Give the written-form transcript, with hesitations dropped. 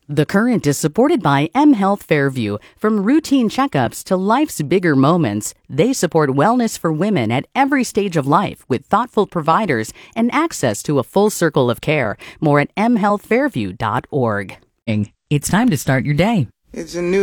The Current is supported by mHealth Fairview. From routine checkups to life's bigger moments, they support wellness for women at every stage of life with thoughtful providers and access to a full circle of care. More at mhealthfairview.org. It's time to start your day. It's a new